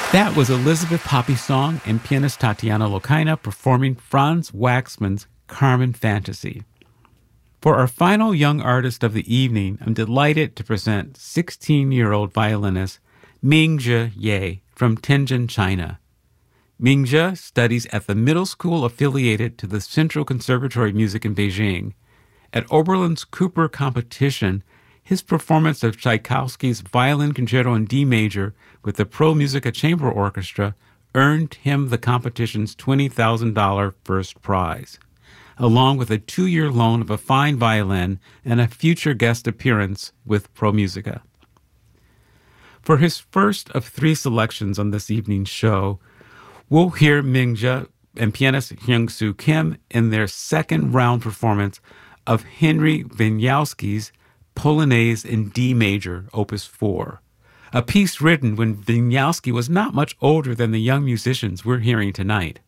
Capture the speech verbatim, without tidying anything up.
That was Elizabeth Poppy Song and pianist Tatiana Lokaina performing Franz Waxman's Carmen Fantasy. For our final young artist of the evening, I'm delighted to present sixteen-year-old violinist Mingzhi Ye from Tianjin, China. Mingzhi studies at the middle school affiliated to the Central Conservatory of Music in Beijing. At Oberlin's Cooper competition, his performance of Tchaikovsky's Violin Concerto in D major with the Pro Musica Chamber Orchestra earned him the competition's twenty thousand dollars first prize, along with a two-year loan of a fine violin and a future guest appearance with Pro Musica. For his first of three selections on this evening's show, we'll hear Mingzhi and pianist Hyung-Soo Kim in their second round performance of Henry Wieniawski's Polonaise in D major, Opus four, a piece written when Wieniawski was not much older than the young musicians we're hearing tonight.